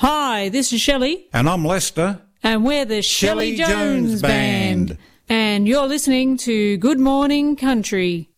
Hi, this is Shelley. And I'm Lester. And we're the Shelley Jones Band. And you're listening to Good Morning Country.